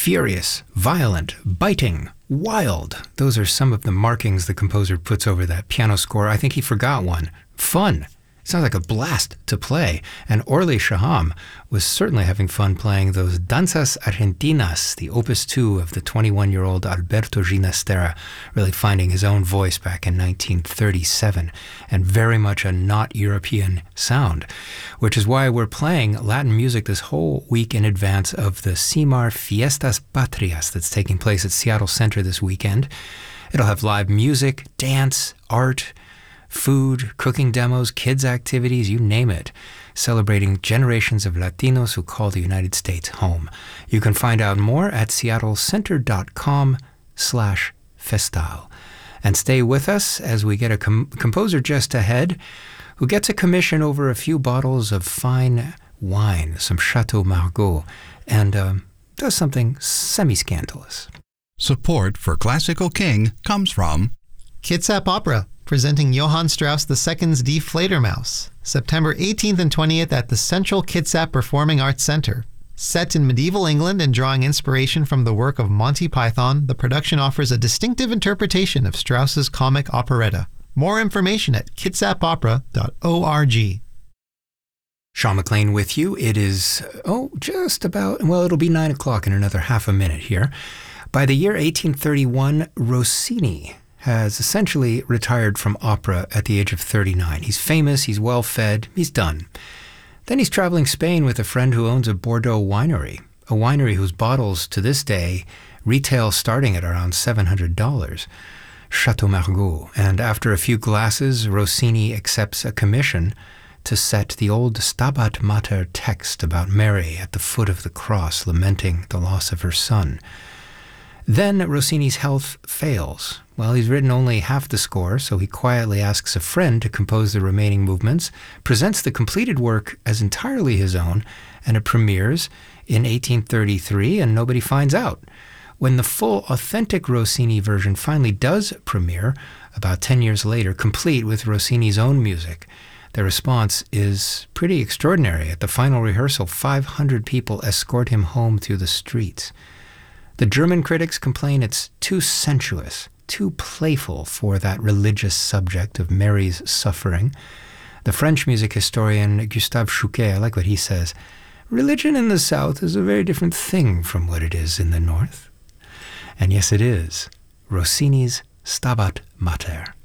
furious, violent, biting, wild. Those are some of the markings the composer puts over that piano score. I think he forgot one. Fun. Sounds like a blast to play. And Orly Shaham was certainly having fun playing those Danzas Argentinas, the opus 2 of the 21-year-old Alberto Ginastera, really finding his own voice back in 1937, and very much a not European sound, which is why we're playing Latin music this whole week in advance of the CIMAR Fiestas Patrias that's taking place at Seattle Center this weekend. It'll have live music, dance, art, food, cooking demos, kids' activities, you name it, celebrating generations of Latinos who call the United States home. You can find out more at seattlecenter.com/festal. And stay with us as we get a composer just ahead who gets a commission over a few bottles of fine wine, some Chateau Margaux, and does something semi-scandalous. Support for Classical King comes from Kitsap Opera, presenting Johann Strauss II's Die Fledermaus, September 18th and 20th at the Central Kitsap Performing Arts Center. Set in medieval England and drawing inspiration from the work of Monty Python, the production offers a distinctive interpretation of Strauss's comic operetta. More information at kitsapopera.org. Sean McLean with you. It is, just about, it'll be 9 o'clock in another half a minute here. By the year 1831, Rossini has essentially retired from opera at the age of 39. He's famous, he's well-fed, he's done. Then he's traveling Spain with a friend who owns a Bordeaux winery, a winery whose bottles to this day retail starting at around $700, Chateau Margaux. And after a few glasses, Rossini accepts a commission to set the old Stabat Mater text about Mary at the foot of the cross, lamenting the loss of her son. Then Rossini's health fails. Well, he's written only half the score, so he quietly asks a friend to compose the remaining movements, presents the completed work as entirely his own, and it premieres in 1833, and nobody finds out. When the full, authentic Rossini version finally does premiere, about 10 years later, complete with Rossini's own music, the response is pretty extraordinary. At the final rehearsal, 500 people escort him home through the streets. The German critics complain it's too sensuous, too playful for that religious subject of Mary's suffering. The French music historian Gustave Chouquet, I like what he says, religion in the South is a very different thing from what it is in the North. And yes, it is. Rossini's Stabat Mater.